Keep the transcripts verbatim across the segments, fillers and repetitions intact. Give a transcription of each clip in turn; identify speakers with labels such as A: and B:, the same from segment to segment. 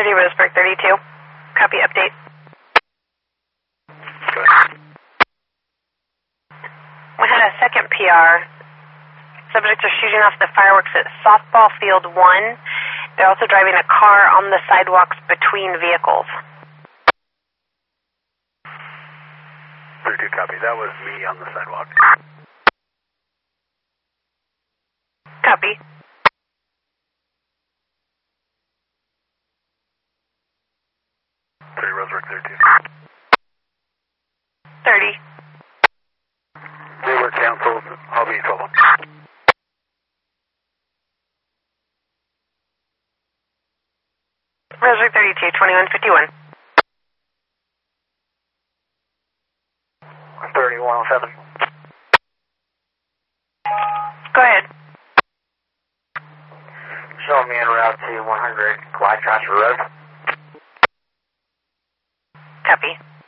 A: thirty Roseburg thirty-two. Copy, update. We had a second P R. Subjects are shooting off the fireworks at Softball Field one. They're also driving a car on the sidewalks between vehicles.
B: thirty-two, copy. That was me on the sidewalk.
A: Copy.
B: thirty Roseburg thirty-two.
A: thirty.
B: They were canceled. I'll be twelve.
A: Roseburg thirty-two, twenty-one fifty-one.
B: thirty-one oh seven.
A: Go ahead.
C: Showing me en route to one hundred Glide Transfer Road.
A: Copy.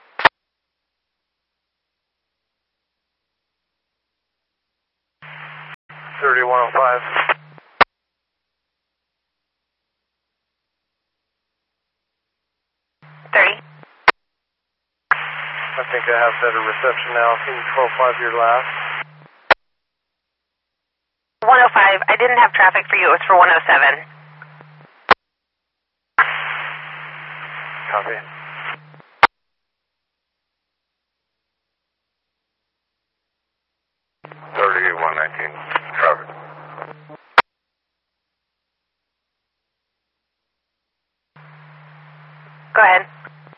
B: thirty-one oh five.
A: thirty.
B: I think I have better reception now. Can you twelve five your last?
A: one oh five. I didn't have traffic for you. It was for one oh seven.
B: Copy. thirty-one nineteen. Traffic.
A: Go ahead.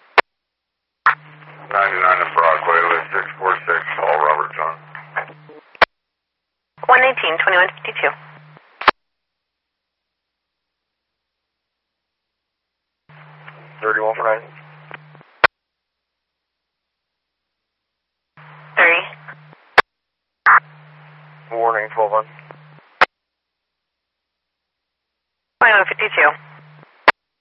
B: ninety-nine in Broadway, list six four six, all Robert John.
A: one nineteen, twenty-one fifty-two.
B: thirty-one for nine.
A: thirty.
B: Warning, twelve one.
A: twenty-one fifty-two.